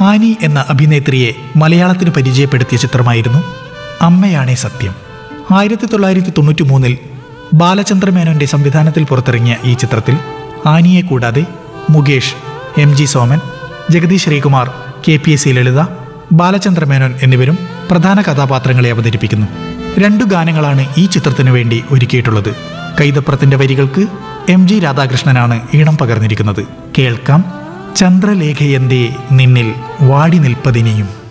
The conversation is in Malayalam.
ആനി എന്ന അഭിനേത്രിയെ മലയാളത്തിന് പരിചയപ്പെടുത്തിയ ചിത്രമായിരുന്നു അമ്മയാണേ സത്യം. 1993 ബാലചന്ദ്രമേനോന്റെ സംവിധാനത്തിൽ പുറത്തിറങ്ങിയ ഈ ചിത്രത്തിൽ ആനിയെ കൂടാതെ മുകേഷ്, MG സോമൻ, ജഗദീഷ് ശ്രീകുമാർ, KPSC ലളിത, ബാലചന്ദ്രമേനോൻ എന്നിവരും പ്രധാന കഥാപാത്രങ്ങളെ അവതരിപ്പിക്കുന്നു. 2 ഗാനങ്ങളാണ് ഈ ചിത്രത്തിനു വേണ്ടി ഒരുക്കിയിട്ടുള്ളത്. കൈതപ്രത്തിന്റെ വരികൾക്ക് MG രാധാകൃഷ്ണനാണ് ഈണം പകർന്നിരിക്കുന്നത്. കേൾക്കാം ചന്ദ്രലേഖയന്തേ നിന്നിൽ വാടി നിൽപ്പതിനെയും.